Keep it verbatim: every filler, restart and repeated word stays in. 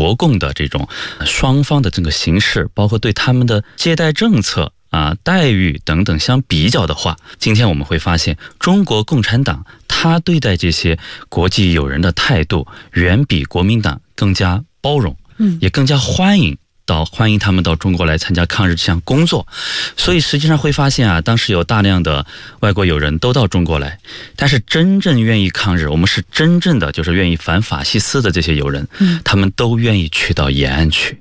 国共的这种双方的这个形势，包括对他们的接待政策啊、待遇等等相比较的话，今天我们会发现中国共产党他对待这些国际友人的态度远比国民党更加包容， 嗯， 也更加欢迎到欢迎他们到中国来参加抗日这项工作。所以实际上会发现啊，当时有大量的外国友人都到中国来，但是真正愿意抗日，我们是真正的就是愿意反法西斯的这些友人， 嗯， 他们都愿意去到延安去。